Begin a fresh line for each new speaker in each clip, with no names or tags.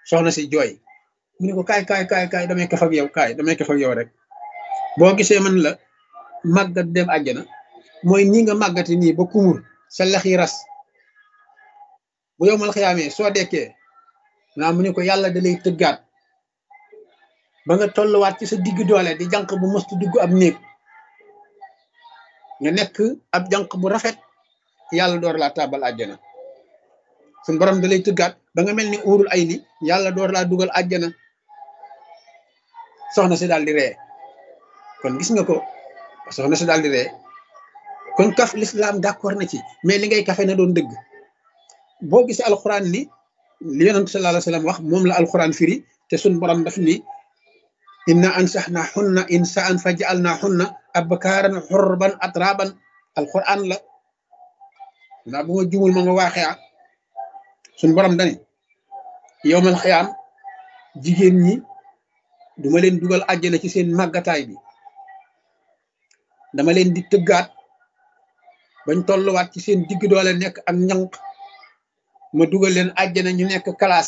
soxna si jooy mu ne ko kaay damay kaf ak yow kaay damay kaf ak yow rek boo gisee man la màggat dem àjjana mooy nii nga màggati nii ba kumur sa lex yi ras bu yow mal xiyaamee soo dekkee naa mu ne ko yàlla da lay tëggaat ba nga tolluwaat ci sa digg doole di jànq bu mëstu dugg ab néeg nga nekk ab jànq bu rafet yàlla door laa tàbbal àjjana suñ borom da lay tëggaat ba nga mel ni uurul ay ni yàlla door laa dugal àjjana soxna si daal di ree kon gis nga ko soxna si daal di ree kon kaf l'islam d'accord na ci mais li ngay kafe na doon dëgg boo gisee alxuraan li yonent sallallahu alayhi wa sallam wax moom la alxuraan firi te suñ borom daf ni inna ansaxna xunna insaan fa jaalna xunna abkaaran xurban atraban alxuraan la naa bu ma jumul ma nga waaxee suñ borom dani yowmal xiyaam jigéen ñi duma leen dugal àjjana ci seen màggataay bi dama leen di tëggaat bañ tolluwaat ci seen digg doole nekk ak ñanq ma dugal leen àjjana ñu nekk classe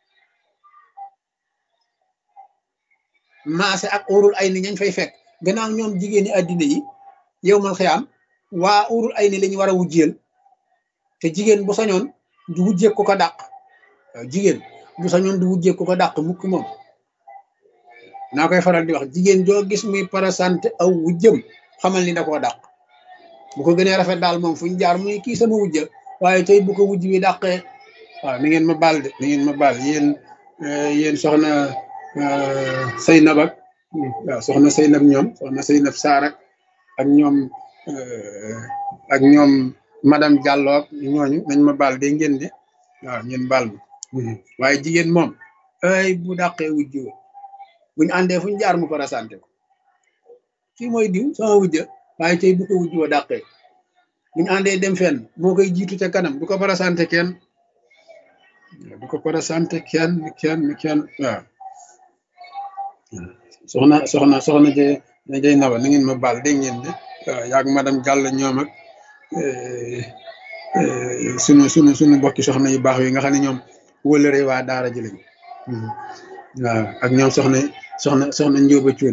maase ak urul ay ni ñañ fay fekk gannaaw ñoom jigéeni àddina yi yow mal xiyaam waa urul ay ni la ñu war a wujjeel te jigéen bu sañoon du wujjeek ko ko dàq waaw jigéen bu sañoon du wujjeek ko ko dàq mukk moom naa koy faral di wax jigéen joo gis muy parasante aw wujjëm xamal ni da koo dàq bu ko gënee rafet daal moom fu ñu jaar muy kii sama wujja waaye tey bu ko wujj wi dàqee waaw ni ngeen ma baal de ni ngeen ma baal yéen soxna Seynab ak waaw soxna Seynab ñoom soxna Seynab Saarak ak ñoom madame Diallo ak ñooñu nañ ma baal de ngeen de waaw ngeen baal ma waaye jigéen moom ay bu dàqee wujj wa buñu àndee fu ñu jaar mu parasante ko kii mooy diw sama wujja waaye tey bu ko wujj wa dàqee buñu àndee dem fenn moo koy jiitu ca kanam du ko parasante kenn du ko parasante kenn waaw soxna jay naba na ngeen ma baal dégg ngeen de waaw yaag madame Diallo ñoom ak sunu bokki soxna yu baax yi nga xam ne ñoom wëlëre waa daara ji lañ waaw ak ñoom soxna njóoba cuun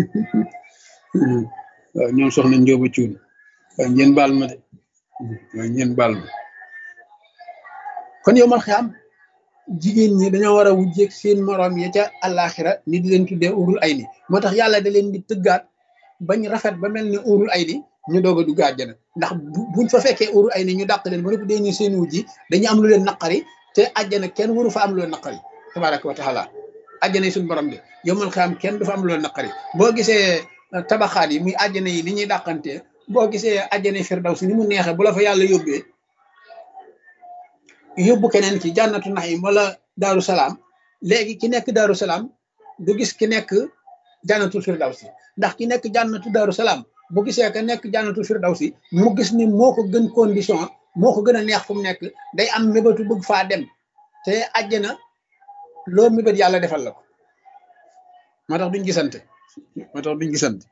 waaw ñoom soxna njóoba cuun waaw ngeen baal ma de waaw ngeen baal ma kon yow mal xiyaam jigéen ñi dañoo war a wujjeeg seen moroom ya ca àllaaxira ni di leen tuddee urul ay ni moo tax yàlla da leen di tëggaat bañ rafet ba mel ni urul ay ni ñu doog a dugg àjjana ndax buñ fa fekkee urul ay ni ñu dàq leen ba nëpp dee ñu seen wujji dañu am lu leen naqari te àjjana kenn waru fa am lu leen naqari tabaraka wa taala àjjana yi suñu borom de yow mal xiyaam kenn du fa am lu leen naqari boo gisee tabaxaat yi muy àjjana yi ni ñuy dàqantee boo gisee àjjana firdaws ni mu neexee bu la fa yàlla yóbbee yóbbu keneen ci jànnatu naxim wala daaru salaam léegi ki nekk daaru salaam du gis ki nekk jànnatul firdawsi ndax ki nekk jànnatu daaru salaam bu gisee ka nekk jànnatul firdawsi mu gis ni moo ko gën condition moo ko gën a neex fu mu nekk day am mébatu bëgg faa dem te àjjana loo mébét yàlla defal la ko moo tax duñ gisante moo tax duñ gisante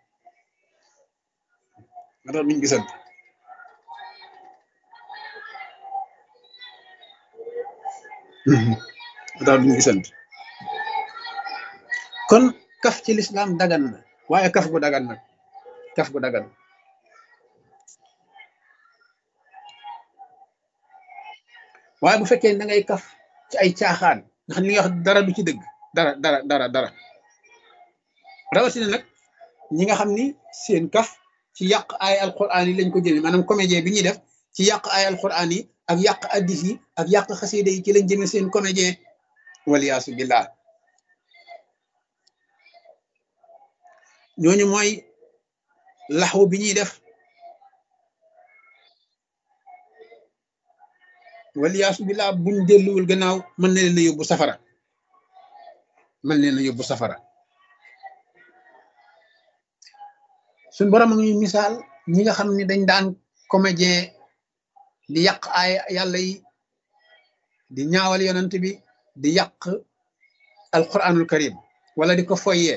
kon kaf ci lislaam dagan na waaye kaf gu dagan nag kaf gu dagan waaye bu fekkee da ngay kaf ci ay caaxaan nga xam li nga wax dara du ci dëgg dara rawatina nag ñi nga xam ni seen kaf ci yàq ay alquran yi lañ ko jëme maanaam comédien bi ñuy def ci yàq ay alquran yi ak yàq addis yi ak yàq xasida yi ci lañ jëme seen comédien waliyaasu billah ñooñu mooy laxwu bi ñuy def waliyaasu billah buñ delluwul gannaaw mën na leen a yóbbu safara suñ borom a ngi misaal ñi nga xam ne dañ daan comédien di yàq ay yàlla yi di ñaawal yonent bi di yàq alquranul karim wala di ko foyee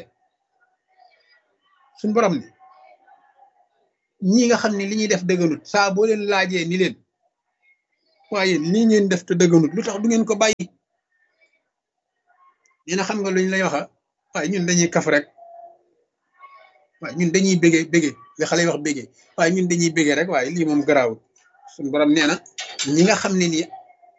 suñ borom ni ñi nga xam ne li ñuy def dëgganut saa boo leen laajee ni leen waaye lii ngeen def te dëgganut lu tax du ngeen ko bàyyi nee na xam nga luñ lay waxa waaye ñun dañuy kaf rek waaye ñun dañuy bége li xale yi wax bége waaye ñun dañuy bége rek waaye lii moom garaawul suñu borom nee na ñi nga xam ne nii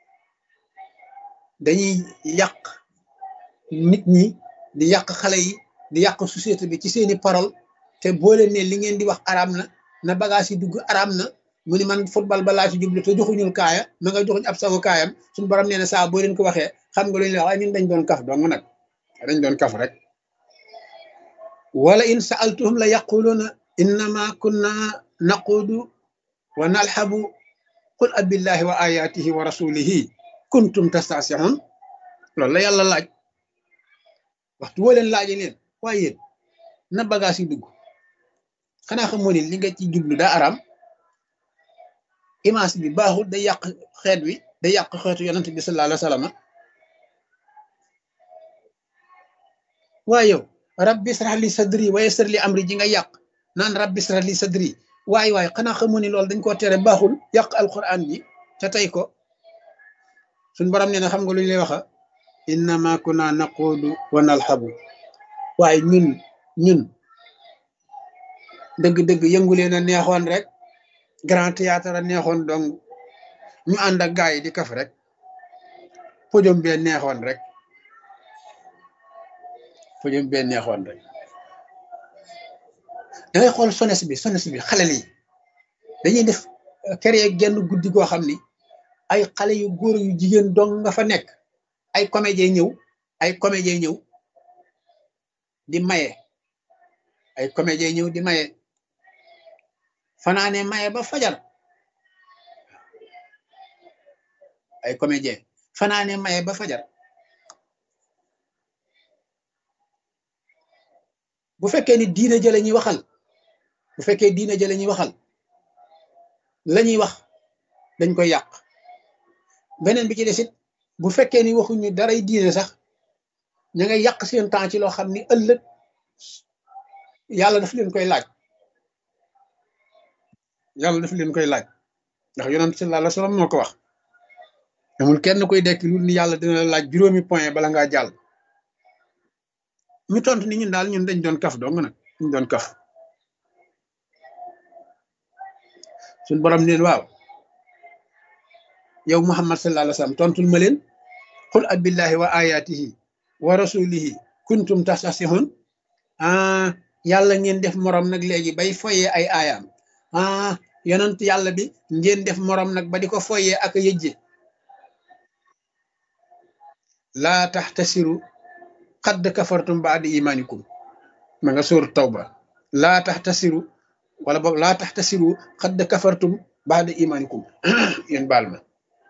dañuy yàq nit ñi di yàq xale yi di yàq société bi ci seeni parole te boo leen ne li ngeen di wax araam na bagage yi dugg araam na mu ni man football ba laa ci jublu te joxuñul kaaya ma nga joxuñ ab sawu kaayam suñu borom nee na saa boo leen ko waxee xam nga lu ñu la wax waaye ñun dañ doon kaf dong nag dañ doon kaf rek wala in sa'altuhum la yaquluna innama kunna naqudu wa nalhabu qul abillahi wa ayatihi wa rasulihi kuntum tastahzi'un loolu la yàlla laaj waxtu woo leen laaje leen waaye yéen na bagage yi dugg xanaa xamoo ne li nga ci jublu daa araam image bi baaxul day yàq xeet wi day yàq xeetu yonent bi sallallahu alayhi wa sallam waaye yow rabbi israh li sadri wa yassir li amri ji nga yàq naan rabbi israh li sadri waaye xanaa xamoo ne loolu dañ koo tere baaxul yàq alquran ji te tey ko suñ borom nee na xam nga lu ñu lay waxa innama kunna naqudu wa nalhabu waaye ñun dëgg-dëgg yëngu leen a neexoon rek grand théâtre a neexoon donc ñu ànd ak gaay yi di kaf rek podium bee neexoon rek da ngay xool sones bi xale yi dañuy def créer genn guddi goo xam ni ay xale yu góor yu jigéen dong nga fa nekk ay comédien ñëw di maye ay comédien ñëw di maye fanaane maye ba fajar ay comédien fanaane maye ba fajar bu fekkee ni diine jële ñuy waxal la ñuy wax dañ koy yàq beneen bi ci desit bu fekkee ni waxuñu daray diine sax ña ngay yàq seen temps ci loo xam ni ëllëg yàlla daf leen koy laaj ndax yonent sallallahu alayhi wa sallam moo ko wax amul kenn koy dekk lu ni yàlla dina la laaj juróomi point bala ngaa jàll ñu tontu ni ñun daal ñun dañ doon kaf dong nag ñu doon kaf suñ borom neen waaw yow Muhammad sallallahu alayhi wa sallam tontul ma leen qul abillahi wa ayatihi wa rasulihi kuntum tastahzi'un yàlla ngeen def morom nag léegi bay foyee ay aayaam yonent yàlla bi ngeen def morom nag ba di ko foyee ak yëjje laa taxtasiru qad kafartum ba'da imanikum ma nga sóor tawba laa taxtasiru wala boog laa taxtasiru qad kafartum ba'da imanikum yéen baal ma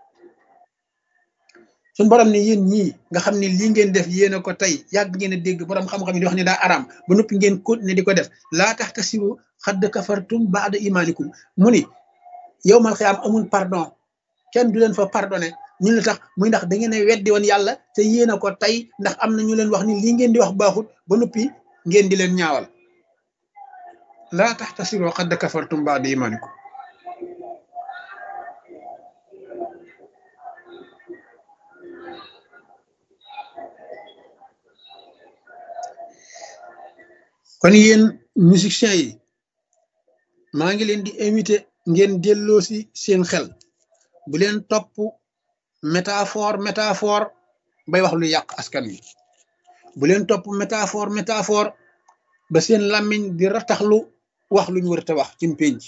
suñ borom ne yéen ñii nga xam ne lii ngeen def yéen a ko tey yàgg ngeen a dégg borom xam-xam yi di wax ne daa araam ba noppi ngeen continuer di ko def laa taxtasiru qad kafartum ba'da imanikum mu ni yowmal xiyaam amul pardon kenn du leen fa pardonné ñu la tax muy ndax da ngeen a weddi woon yàlla te yéen a ko tey ndax am na ñu leen wax ni lii ngeen di wax baaxut ba noppi ngeen di leen ñaawal laa taxtasiru qad kafartum ba'da imanikum kon yéen musiciens yi maa ngi leen di invité ngeen delloo si seen xel bu leen topp métaphore bay wax lu yàq askan wi bu leen topp métaphore ba seen làmmiñ di rataxlu wax luñ wër te wax ci pénc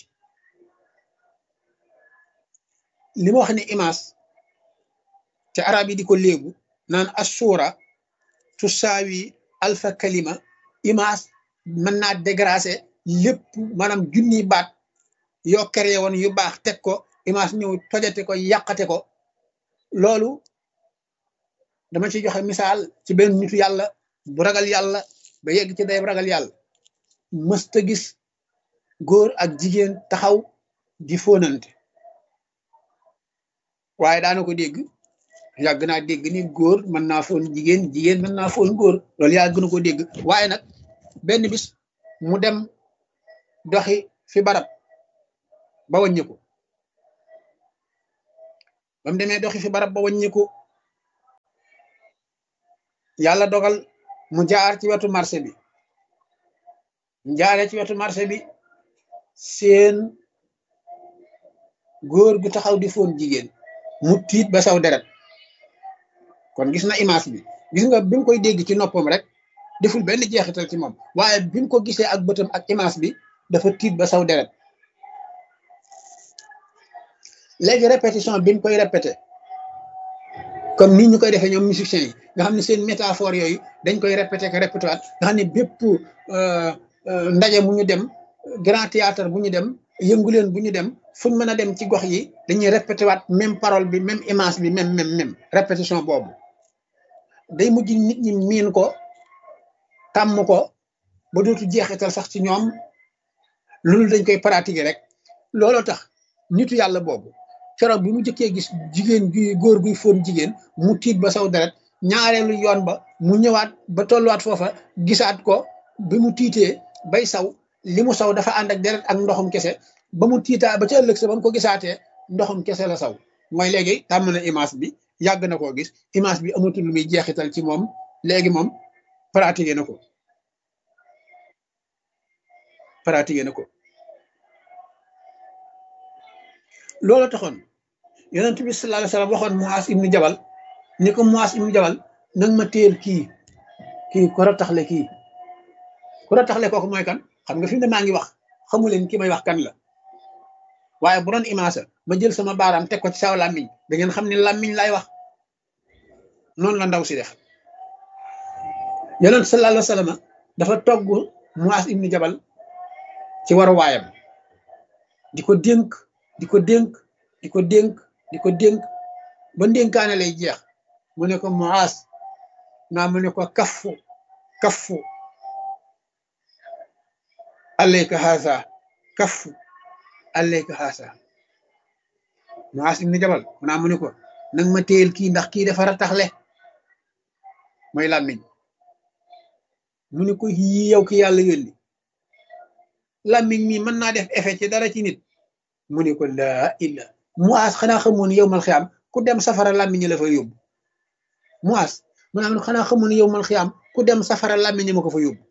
li ma wax ne image te arab yi di ko léegu naan assura tusaawi alfa kalima image mën naa dégracer lépp maanaam junniy baat yoo créé woon yu baax teg ko image ñëw tojate ko yàqate ko loolu dama ci joxe misaal ci benn nitu yàlla bu ragal yàlla ba yegg ci day ragal yàlla mësta gis góor ak jigéen taxaw di fóonante waaye daana ko dégg yàgg naa dégg ni góor mën naa fóon jigéen jigéen mën naa fóon góor loolu yàgg na ko dégg waaye nag benn bis mu dem doxi fi barab ba wàññiku ba mu demee doxi fi barab ba wàññiku yàlla dogal mu jaar ci wetu marché bi mu jaaree ci wetu marché bi seen góor gu taxaw di foon jigéen mu tiit ba saw deret kon gis na image bi gis nga bi mu koy dégg ci noppam rek deful benn jeexital ci moom waaye bi mu ko gisee ak bëtam ak image bi dafa tiit ba saw deret léegi répétition bi mu koy répété comme ni ñu koy defee ñoom musiciens yi nga xam ne seen métaphore yooyu dañ koy répété que répété waat nga xam ne bépp ndaje mu ñu dem grand théâtre bu ñu dem yënguleen bu ñu dem fuñ mën a dem ci gox yi dañuy répété waat même parole bi même image bi même répétition boobu day mujj nit ñi miin ko tàmm ko ba dootu jeexital sax ci ñoom loolu dañ koy pratiquer rek looloo tax nitu yàlla boobu keroog bi mu jëkkee gis jigéen gi góor guy fóon jigéen mu tiit ba saw deret ñaareelu yoon ba mu ñëwaat ba tolluwaat foofa gisaat ko bi mu tiitee bay saw li mu saw dafa ànd ak deret ak ndoxum kese ba mu tiitaa ba ca ëllëg sa ba mu ko gisaatee ndoxum kese la saw mooy léegi tàmm na image bi yàgg na koo gis image bi amatul lu muy jeexital ci moom léegi moom pratiqué na ko pratiqué na ko loolu taxoon yonent bi sallallahu alayhi wasallam waxoon Muaz ibnu Jabal ni ko Muaz ibnu Jabal nang ma téel kii ku rataxle ku rataxle kooku mooy kan xam nga fi mu ne maa ngi wax xamu leen ki may wax kan la waaye bu doon image ma jël sama baaraam teg ko ci saw làmmiñ da ngeen xam ne làmmiñ lay wax noonu la ndaw si def yonent sallallahu alayhi wasallam dafa togg Muaz ibnu Jabal ci waru waayam di ko dénk di ko dénk di ko dénk di ko dénk ba ndénkaane lay jeex mu ne ko Muaz naa mu ne ko kaffu alayka haasa kaffu alayka haasa Muaz ibn Jabal naa mu ne ko nang ma téyel kii ndax kii dafa rataxle mooy làmmiñ mu ne ko yii yow ki yàlla yónni làmmiñ mi mën naa def effet ci dara ci nit mu ne ko laa illa Muaz xanaa xamoon yow mal xiyaam ku dem safara làmmiñ la fa yóbbu Muaz mu ne xanaa xamoon yow mal xiyaam ku dem safara làmmiñ ma ko fa yóbbu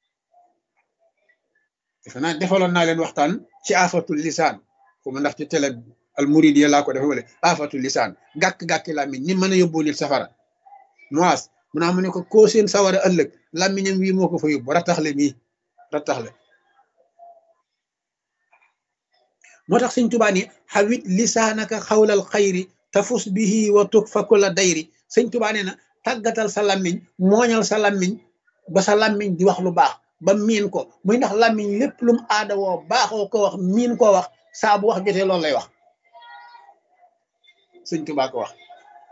defe naa defaloon naa leen waxtaan ci afatul lisaan xuma ndax ci télé al murid laa ko defe wala afatul lisaan gàkk-gàkki làmmiñ ni mën a yóbbu nit safara Muaz mu ne mu ne ko koo seen sawara ëllëg làmmiñam wii moo ko fa yóbbu rataxle mii rataxle moo tax sëñ Tuubaa ni xawit lisaanaka xawlal xayri tafus bihi wa tukfa kulla dayri sëñ Tuubaa nee na tàggatal sa làmmiñ mooñal sa làmmiñ ba sa làmmiñ di wax lu baax ba miin ko muy ndax làmmiñ lépp lum aada woo baaxoo ko wax miin koo wax saa bu wax jotee loolu lay wax sëñ Tuubaa ko wax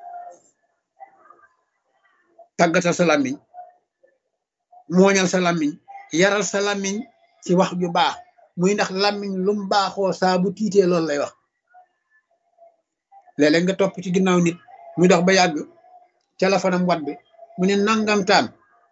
tàggatal sa làmmiñ mooñal sa làmmiñ yaral sa làmmiñ ci wax ju baax muy ndax làmmiñ lum baaxoo saa bu tiitee loolu lay wax léeg-léeg nga topp ci ginnaaw nit muy dox ba yàgg téléphone wadd mu ne nangam taan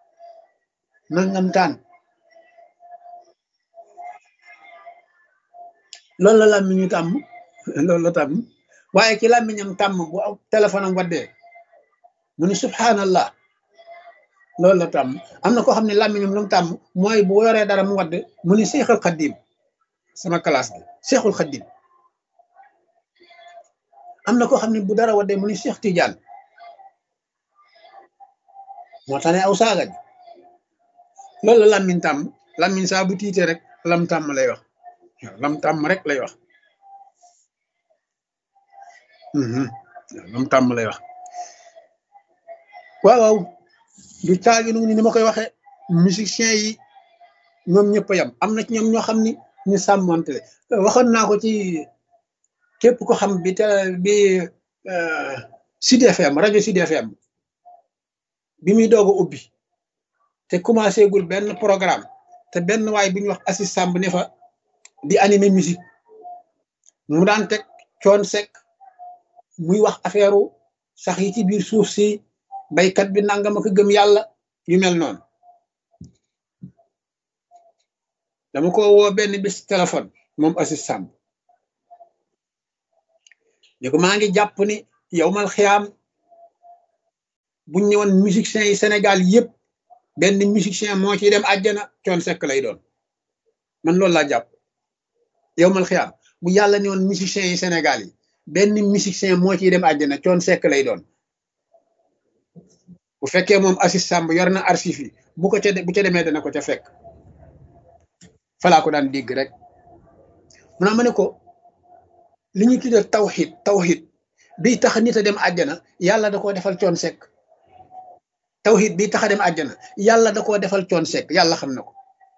loolu la làmmiñu tàmm loolu la tàmm waaye ci làmmiñam tàmm bu téléphone am waddee mu ne subhanallah loolu la tàmm am na koo xam ne làmmiñam lu mu tàmm mooy bu yoree dara mu wadd mu ne Seexul Xaddim sama classe bi Seexul Xaddim am na koo xam ne bu dara waddee mu ne Seex Tijaan moo tax ne aw saaga ji loolu la làmmiñ tàmm làmmiñ saa bu tiitee rek lam tàmm lay wax lam tàmm rek lay wax lam tàmm lay wax waaw du caagi nu ni ma koy waxee musiciens yi ñoom ñëpp a yam am na ci ñoom ñoo xam ni ñu sàmmante waxoon naa ko ci képp ko xam bi te bi Sud FM rajo Sud FM bi muy doog a ubbi te commencé gul benn programme te benn waay bi ñuy wax Assis Samb ne fa di animer musique mu daan teg Coon Seck muy wax affaire sax yi ci biir suuf si baykat bi nangam ak gëm yàlla yu mel noonu dama ko woo benn bis téléphone moom Assis Samb ne ko maa ngi jàpp ni yow mal xiyaam buñ ñëwoon musiciens yi Sénégal yëpp benn musicien moo ciy dem àjjana Thione Seck lay doon man loolu laa jàpp yow mal xiyaam bu yàlla ne woon musiciens yi Sénégal yi benn musicien moo ciy dem àjjana Thione Seck lay doon bu fekkee moom Assis Samb yor na archive yi bu ca demee dana ko ca fekk falaa ko daan dégg rek mu naa ma ne ko li ñuy tuddee tawhid biy tax nit a dem àjjana yàlla da koo defal Thione Seck tawhid biy tax a dem àjjana yàlla da koo defal Thione Seck yàlla xam na ko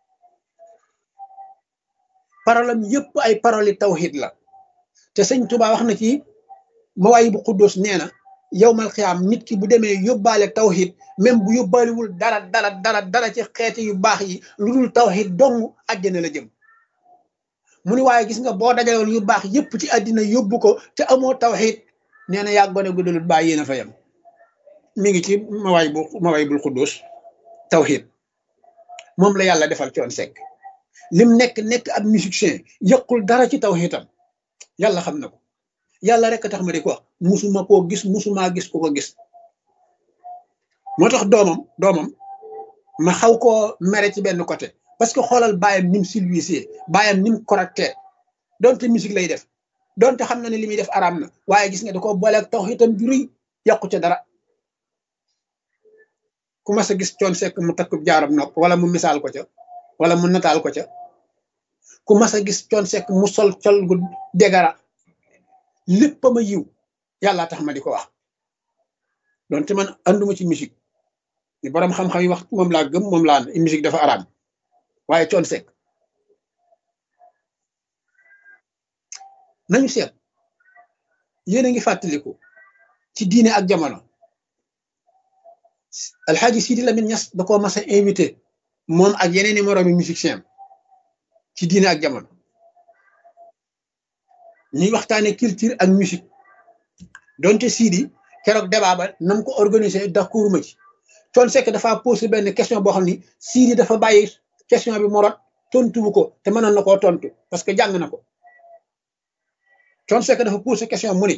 parolam yëpp ay paroli tawhid la te sëñ Tuubaa wax na ci Mawaahibu Quddus nee na yawmal xiyaam nit ki bu demee yóbbaale tawhid même bu yóbbaalewul dara ci xeeti yu baax yi lu dul tawhid dong àjjana la jëm mu ni waaye gis nga boo dajaloon yu baax yëpp ci àddina yóbbu ko te amoo tawhid nee na yàgg gone guddalut baa yéen a fa yem mi ngi ci Mawaahibul Quddus tawhid moom la yàlla defal Thione Seck lim nekk ab musicien yëqul dara ci tawhidam yàlla xam na ko yàlla rek a tax ma di ko wax musuma koo gis musumaa gis ku ko gis moo tax doomam ma xaw koo mere ci benn côté parce que xoolal baayam ni mu civilisé baayam ni mu correcté donte musique lay def donte xam na ne li muy def araam na waaye gis nga da ko booleeg tawhidam ju rëy yàqu ca dara ku mas a gis Thione Seck mu takk jaaram nopp wala mu misaal ko ca wala mu nataal ko ca ku mas a gis Thione Seck mu sol gu dégara lépp ma yiw yàlla tax ma di ko wax donte man anduma ci musique ni borom xam-xam yi wax moom laa gëm moom laa musique dafa araam waaye Thione Seck nañu seet yéen a ngi fàttaliku ci diine ak jamono alxaaji Sidi Lamine Niass da koo mas a invité moom ak yeneen i moroomi musicien ci diine ak jamono ñuy waxtaane culture ak musique donte Sidi keroog débat ba nam ko organisé d'accord ma ci Thione Seck dafa posé benn question boo xam ni Sidi dafa bàyyi question bi mu rot tontuwu ko te mënoon na koo tontu parce que jàng na ko Thione Seck dafa posé question mu ni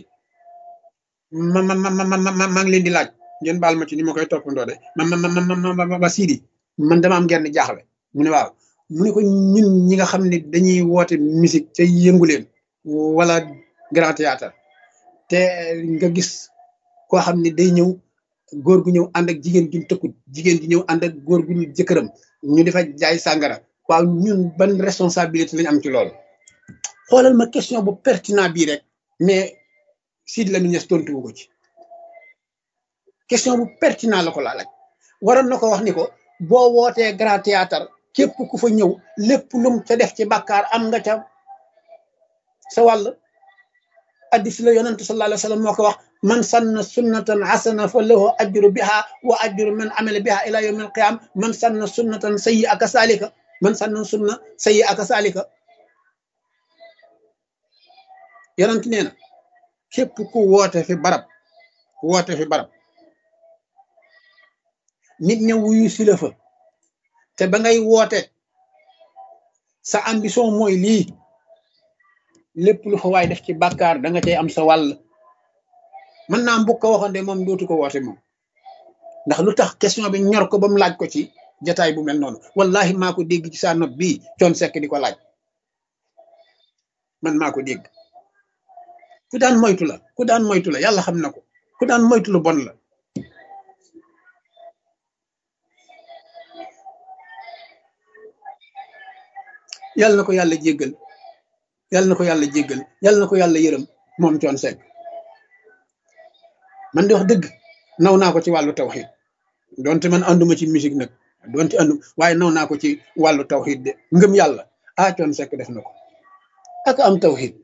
maa ngi leen di laaj ngeen baal ma ci ni ma koy toppandoo de ma Sidi man dama am genn jaaxle mu ne waaw mu ne ko ñun ñi nga xam ne dañuy woote musique ca yëngu leen wala grand théâtre te nga gis koo xam ne day ñëw góor gu ñëw ànd ak jigéen ju tëkkut jigéen ji ñëw ànd ak góor gu ñu jëkkëram ñu defa jaay sàngara waaw ñun ban responsabilité lañ am ci loolu xoolal ma question bu pertinent bii rek mais Sidi Lamine Niass tontu wu ko ci question bu pertinent la ko laaj waroon na ko wax ni ko boo wootee grand théâtre képp ku fa ñëw lépp lum ca def ci bàkkaar am nga ca sa wàll addis la yonantu sallallahu alayhi wa sallam moo ko wax man sanna sunnatan hasana fa lahu ajru biha wa ajru man amila biha ila yawmi alqiyam man sanna sunnatan sayyi aka salika man sanna sunna sayyi aka salika yonent nee na képp ku woote fi barab nit ña wuyu si la fa te ba ngay woote sa ambition mooy lii lépp lu fa waay def ci bàkkaar da nga cay am sa wàll mën naa mbokk ko waxoon de moom dootu ko woote moom ndax lu tax question bi ñor ko ba mu laaj ko ci jataay bu mel noonu wallahi maa ko dégg ci sa nopp bii Thione Seck di ko laaj man maa ko dégg ku daan moytu la yàlla xam na ko ku daan moytu lu bon la yàlla na ko yàlla jéggal yàlla na ko yàlla yërëm moom Thione Seck man di wax dëgg naw naa ko ci wàllu tawxiid donte man ànduma ci musique nag donte waaye naw naa ko ci wàllu tawxiid de ngëm yàlla Thione Seck def na ko ak am tawxiid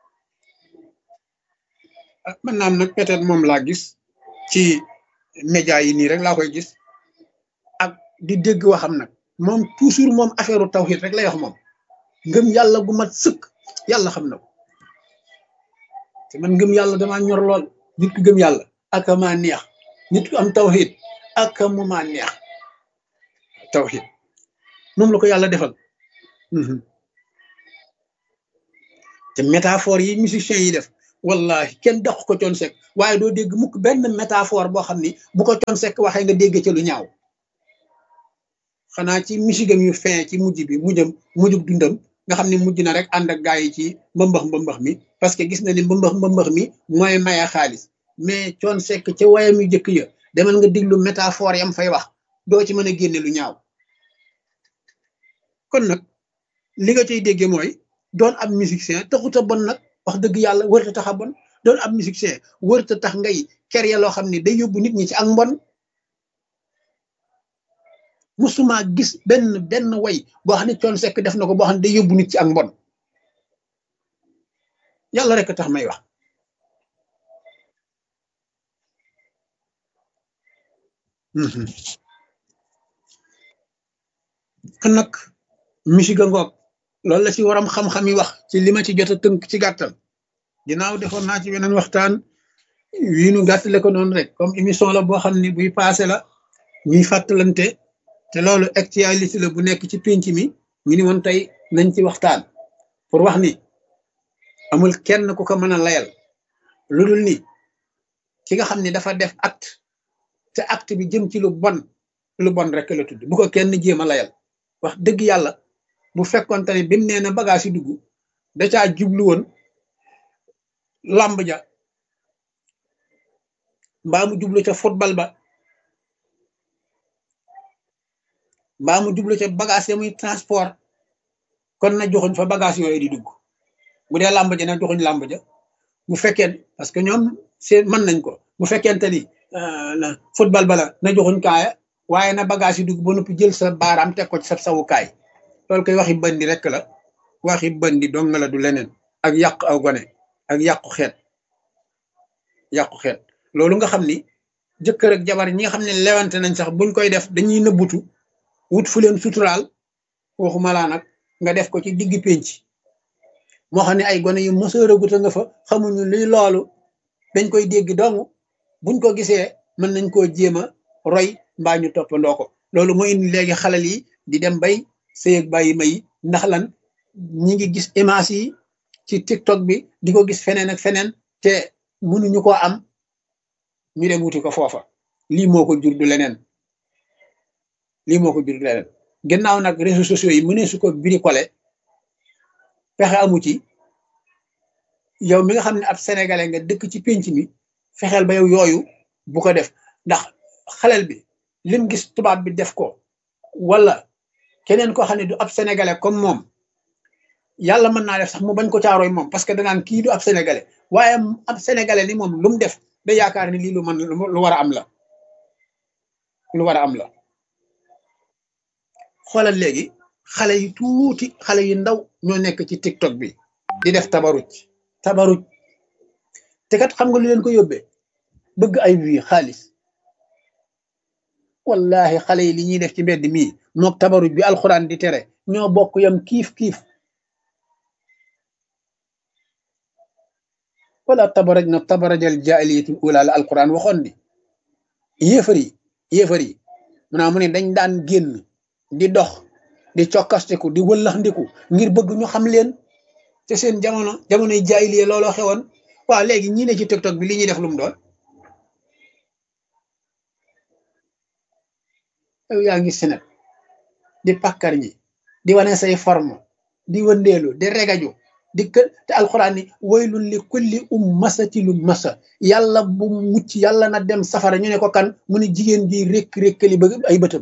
man naam nag peut-être moom laa gis ci média yi nii rek laa koy gis ak di dégg waxam nag moom toujours moom affaire tawxiid rek lay wax moom ngëm yàlla gu mat sëkk yàlla xam na ko te man ngëm yàlla damaa ñor lool nit ku gëm yàlla ak maa neex nit ku am tawxiid ak mu maa neex tawxiid moom la ko yàlla defal te métaphore yi musiciens yi def wallahi kenn daq ko Thione Seck waaye doo dégg mukk benn métaphore boo xam ni bu ko Thione Seck waxee nga dégg ca lu ñaaw xanaa ci misigam yu fin ci mujjub dundam nga xam ne mujj na rek ànd ak gaa yi ci mbëmbax mi parce que gis na ni mbëmbax mi mooy maye xaalis mais Thione Seck ca wayam yu jëkk ya demal nga diglu métaphore yam fay wax doo ci mën a génne lu ñaaw kon nag li nga cay déggee mooy doon ab musicien taxut a bon nag wax dëgg yàlla wërta tax a bon doon ab musicien wërta tax ngay créer loo xam ne day yóbbu nit ñi ci ak mbon musuma gis benn way boo xam ne Thione Seck def na ko boo xam ne day yóbbu nit ci ak mbon yàlla rek tax may wax kon nag musique a ngoog loolu la ci waram xam-xam yi wax ci li ma ci jot a tënk ci gàttal ginnaaw defoon naa ci beneen waxtaan wii nu gàttale ko noonu rek comme émission la boo xam ne buy passé la ñuy fàttalante te loolu actualité la bu nekk ci pénc mi ñu ni woon tey nañ ci waxtaan pour wax ni amul kenn ku ko mën a layal lu dul ni ki nga xam ne dafa def acte te acte bi jëm ci lu bon rek la tudd bu ko kenn jéem a layal wax dëgg yàlla bu fekkoonte ne bi mu nee na bagage yi dugg da caa jublu woon làmb ja mbaa mu jublu ca football ba mbaa mu jublu ca bagage ya muy transport kon na joxuñ fa bagage yooyu di dugg bu dee làmb ja na joxuñ làmb ja bu fekkee parce que ñoom seen mën nañ ko bu fekkente ni football bala na joxuñ kaaya waaye na bagage yi dugg ba noppi jël sa baaraam teg ko ci sa sawukaay loolu koy waxi bandi rek la waxi bandi dong la du leneen ak yàq aw gone ak yàqu xeet loolu nga xam ni jëkkër ak jabar ñi nga xam ne lewante nañ sax buñ koy def dañuy nëbbutu wut fu leen suturaal waxuma laa nag nga def ko ci digg pénc moo xam ne ay gone yu mësëraguta nga fa xamuñu luy loolu dañ koy dégg dong buñ ko gisee mën nañ koo jéem a roy mbaa ñu toppandoo ko loolu moo indi léegi xalal yi di dem bay sëy ak bàyyi may ndax lan ñi ngi gis image yi ci TikTok bi di ko gis feneen ak feneen te mënuñu ko am ñu dem wuti ko foofa lii moo ko jur du leneen gannaaw nag réseaux sociaux yi mënee su ko bricoler fexe amu ci yow mi nga xam ne ab sénégalais nga dëkk ci pénc mi fexeel ba yow yooyu bu ko def ndax xalel bi lim gis tubaab bi def ko wala keneen koo xam ne du ab sénégalais comme moom yàlla mën naa def sax mu bañ ko caaroy moom parce que danaan kii du ab sénégalais waaye ab sénégalais ni moom lu mu def da yaakaar ni lii lu war a am la xoolal léegi xale yu tuuti xale yu ndaw ñoo nekk ci TikTok bi di def tabaruj te kat xam nga lu leen ko yóbbee bëgg ay wii xaalis wallahi xale yi li ñuy def ci mbedd mii mook tabaruj bi alxuraan di tere ñoo bokk yam kiif wala tabaraj na tabarajal jaahiliyatul ula la alxuraan waxoon di yéefar yi mu ne dañ daan génn di dox di cokkastiku di wëllaxndiku ngir bëgg ñu xam leen te seen jamonoy jaahiliya looloo xewoon waaw léegi ñi ne ci TikTok bi li ñuy def lu mu doon yow yaa ngi senet di pàkkar ñi di wane say forme di wëndeelu di regaju di te alxuraan ni waylun li kulli ummasati lu masa yàlla bu mucc yàlla na dem safara ñu ne ko kan mu ne jigéen ji rékkali bëgg ay bëtam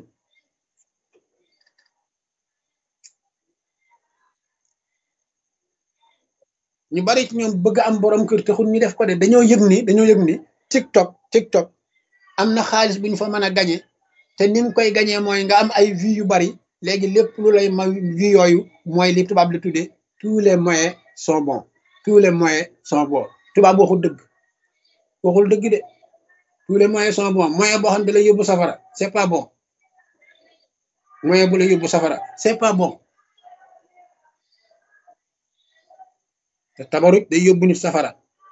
ñu bari ci ñoom bëgg am borom kër taxul ñu def ko de dañoo yëg ni TikTok am na xaalis bu ñu fa mën a gañe te ni mu koy gañee mooy nga am ay vues yu bari léegi lépp lu lay ma vues yooyu mooy li tubaab li tuddee tous les moyens sont bons tubaab waxul dëgg de tous les moyens sont bons moyen boo xam ne da lay yóbbu safara c'est pas bon moyen bu la yóbbu safara c'est pas bon te tabaruj day yóbbu nit safara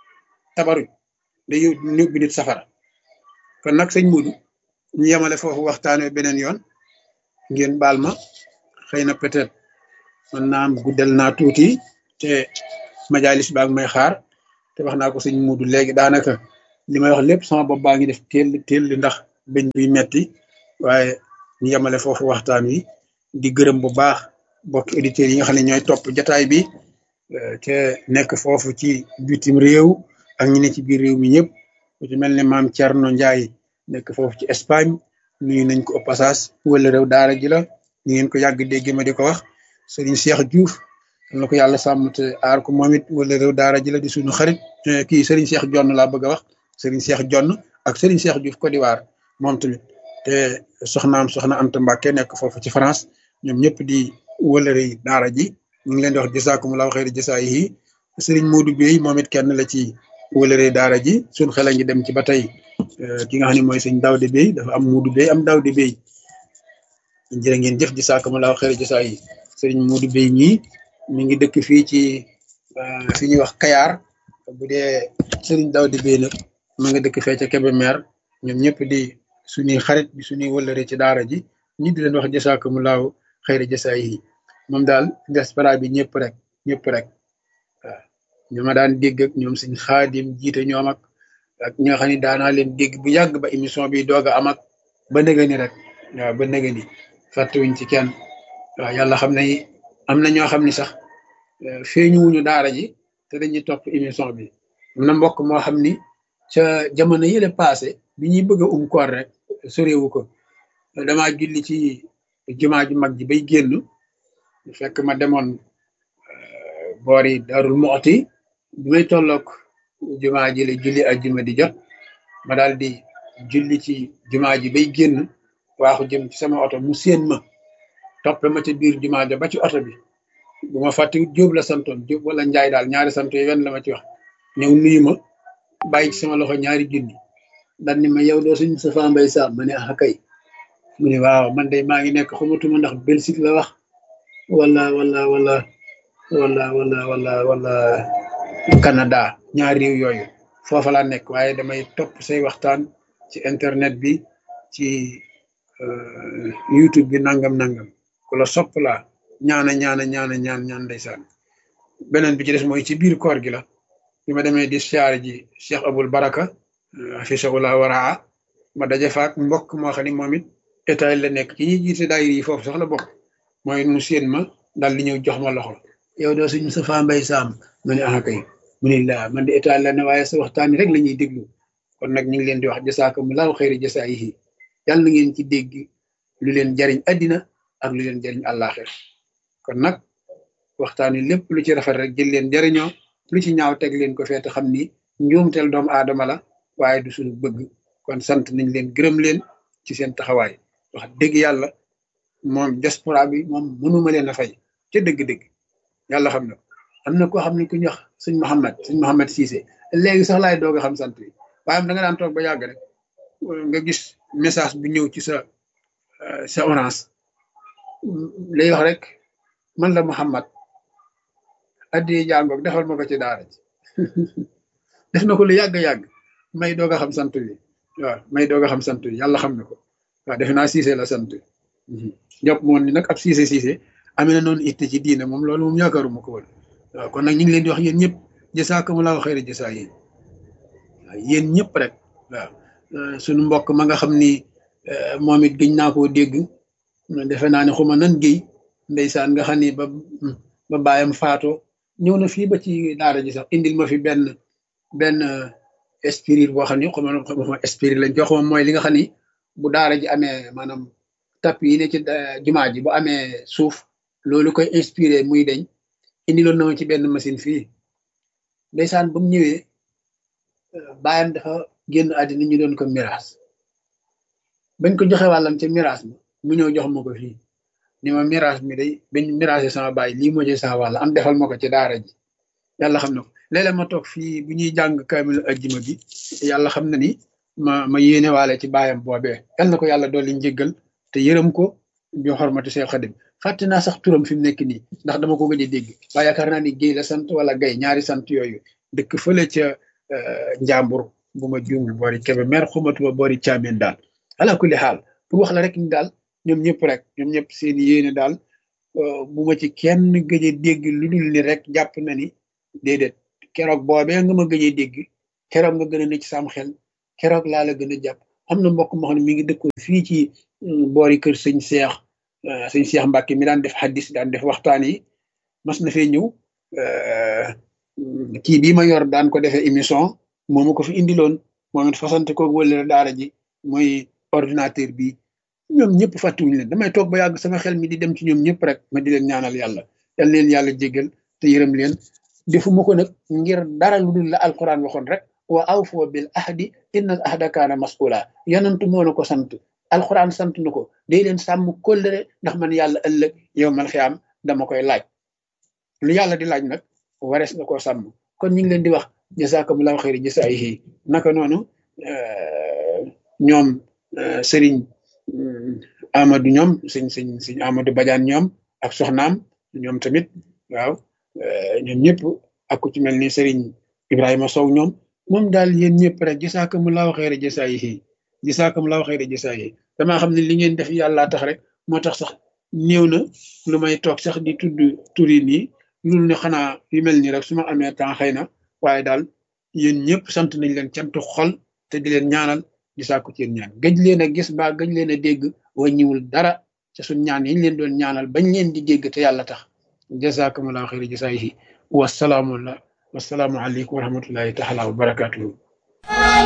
kon nag sëñ Modou ñu yemale foofu waxtaanee beneen yoon ngeen baal ma xëy na peut-être mën naa am guddal naa tuuti te majalis baag may xaar te wax naa ko sëñ Muudu léegi daanaka li may wax lépp sama bopp baa ngi def teel ndax bëñ buy metti waaye ñu yemale foofu waxtaan wi di gërëm bu baax bokki auditeurs yi nga xam ne ñooy topp jataay bi te nekk foofu ci bitim réew ak ñi ne ci biir réew mi ñëpp ku ci mel ne maam Thierno Ndiaye nekk foofu ci Espagne nuyu nañ ko au passage wala réew daara ji la ñu ngeen ko yàgg dégg ma di ko wax Serigne Cheikh Diouf am na ko yàlla sàmm te aar ko moom it wala réew daara ji la di suñu xarit kii Serigne Cheikh Jonn laa bëgg a wax Serigne Cheikh Jonn ak Serigne Cheikh Diouf Côte d'Ivoire moom tamit te soxna Anta Mbacke nekk foofu ci France ñoom ñëpp di wëlëre daara ji ñu ngi leen di wax jazaakumullahu xayri jazaayihi Serigne Modou Bey moom it kenn la ci wëlëre daara ji suñ xel a ngi dem ci ba tey ki nga xam ne mooy sëñ Daawde Bey dafa am Modou Bey am Daawde Bey jërë ngeen jëf jazaakumullahu xayri jazaayihi Serigne Modou Bey ñii mi ngi dëkk fii ci fi ñuy wax Kayar bu dee Serigne Daawde Bey nag ma nga dëkk fee ca Kébémer ñoom ñëpp di suñuy xarit di suñuy wëlëre ci daara ji ñi di leen wax jazaakumullahu xayri jazaayihi moom daal diaspora bi ñëpp rek waaw ñu ma daan dégg ak ñoom suñ xaadim jiite ñoom ak ñoo xam ne daanaa leen dégg bu yàgg ba émission bi doog a am ak ba nëga ni rek waaw ba nëga ni fàttewuñ ci kenn waaw yàlla xam ne am na ñoo xam ni sax feeñuwuñu daara ji te dañuy topp émission bi am na mbokk moo xam ni ca jamono yële passé bi ñuy bëgg a koor rek sorewu ko damaa julli ci jumaa ju mag ji bay génn fekk ma demoon boori Darul Muxti bi may tolloog jumaa ji la julli ajjuma di jot ma daal di julli ci jumaa ji bay génn waaxu jëm ci sama oto mu séen ma toppe ma ca biir jumaa ja ba ci oto bi bu ma fàttiwut Jóob la santoon Jóob wala Njaay daal ñaari sant yi wenn la ma ci wax ñëw nuyu ma bàyyi ci sama loxo ñaari junni daal ni ma yow doo suñ Moustapha Mbaye Sam ma ne ah kay mu ne waaw man de maa ngi nekk xamatuma ndax Belgique la wax wala Canada ñaari réew yooyu foofa laa nekk waaye damay topp say waxtaan ci internet bi ci YouTube bi nangam ku la sopp laa ñaan ndeysaan beneen bi ci des mooy ci biir koor gi la bi ma demee di siyaare ji Cheikh Aboul Baraka hafisahullah waraa ma daje faak mbokk moo xam ne moom it état la nekk ci ñi jiite daayira yi foofu sax la bokk mooy mu séen ma daal di ñëw jox ma loxo yow doo suñ Moustapha Mbaye Sam ma ne ah kay mu ne laa man de état la ne waaye sa waxtaan rek la ñuy déglu kon nag ñu ngi leen di wax jazaakumullahu xayri jazaayihi yàlla na ngeen ci dégg lu leen jariñ addina ak lu leen jariñ àllaaxir kon nag waxtaan wi lépp lu ci rafet rek jël leen jariñoo lu ci ñaaw teg leen ko feete xam ni njuumteel doomu aadama la waaye du suñu bëgg kon sant nañ leen gërëm leen ci seen taxawaay wax dëgg yàlla moom diaspora bi moom mënuma leen a fay ca dëgg-dëgg yàlla xam na am na koo xam ne ku ñu wax sëñ Mouhamed Cissé léegi sax laay doog a xam sant bi waaye da nga daan toog ba yàgg rek nga gis message bu ñëw ci sa orange lay wax rek man la Mouhamed addi jàngoog defal ma ko ci daara ji def na ko lu yàgg may doog a xam sant bi waaw may doog a xam sant bi yàlla xam na ko waaw defe naa Cissé la sant jop moon ni nag ab Cissé amee na noonu itte ci diine moom loolu moom yaakaaruma ko woon waaw kon nag ñu ngi leen di wax yéen ñëpp jazaakumullahu xayri jazaayihi waaw yéen ñëpp rek waaw suñu mbokk ma nga xam ni moom it gëñ naa koo dégg defe naa ne xuma nan géy ndeysaan nga xam ni ba bàyyam faatoo ñëw na fii ba ci daara ji sax indil ma fi benn esprit boo xam ni xuma esprit lañ jox moom mooy li nga xam ni bu daara ji amee maanaam tap yi ne ci jumaa ji bu amee suuf loolu koy inspiré muy deñ indiloon na ma ci benn machine fii ndeysaan ba mu ñëwee bàyyam dafa génn àddina ñu doon ko miraas bañ ko joxe wàllam ca miraas ma mu ñëw jox ma ko fii ni ma miraas mi day bañ miraasé sama bàyyi lii moo ci sama wàll am defal ma ko ci daara ji yàlla xam na ko léeg-léeg ma toog fii bu ñuy jàng kaamilu ajjuma bi yàlla xam na ni ma yéene waale ci bàyyam boobee yal na ko yàlla dolli njéggal te yërëm ko bi xormati Seex Xadim fàtte naa sax turam fi mu nekk nii ndax dama ko gëj a dégg waaye yaakaar naa ni Géy la sant wala Gay ñaari sant yooyu dëkk fële ca Njàmbur bu ma juumul boori Kébémer xumatuma boori Caameen daal ala kulli xaal pour wax la rek ni daal ñoom ñëpp seen yéene daal bu ma ci kenn gëj a dégg lu dul ni rek jàpp na ni déedéet keroog boobee nga ma gëjee dégg keroog nga gën a ne ci sam xel keroog laa la gën a jàpp am na mbokk moo xam ne mi ngi dëkkoon fii ci boori kër sëñ Seex Mbàkke mi daan def xaddis daan def waxtaan yi mas na fee ñëw kii bii ma yor daan ko defee émission moo ma ko fi indiloon moom it fasante ko wëlale daara ji mooy ordinateur bi ñoom ñëpp fàttuwuñu leen damay toog ba yàgg sama xel mi di dem ci ñoom ñëpp rek ma di leen ñaanal yàlla yal leen yàlla jéggal te yërëm leen defuma ko nag ngir dara lu dul la alquran waxoon rek wa awfu bil ahdi inna al ahda kaana mas'ula yanantu moo na ko sant alquran sant na ko day leen sàmm kóllëre ndax man yàlla ëllëg yow mal xiyaam dama koy laaj lu yàlla di laaj nag warees na koo sàmm kon ñu ngi leen di wax jazakumullahu xayri jasaayihi naka noonu ñoom sëriñ Amadou ñoom sëñ Amadou Badiane ñoom ak soxnaam ñoom tamit waaw ñoom ñëpp ak ku ci mel ni sëriñ Ibrahima Sow ñoom moom daal yéen ñëpp rek jazakumullahu xayri jasaayihi jazakumullahu xayri jasaayihi damaa xam ne li ngeen def yàllaa tax rek moo tax sax néew na lu may toog sax di tudd turi nii loolu ne xanaa yu mel nii rek su ma amee temps xëy na waaye daal yéen ñëpp sant nañ leen cantu xol te di leen ñaanal di sàkku ci yéen ñaan gëj leen a gis ba gëj leen a dégg wàññiwul dara ca suñ ñaan yi ñu leen doon ñaanal bañ leen di dégg te yàlla tax jazakumullahu xayri jasaayihi wasalaamu aleykum wa rahmatullahi taala wa barakatuhu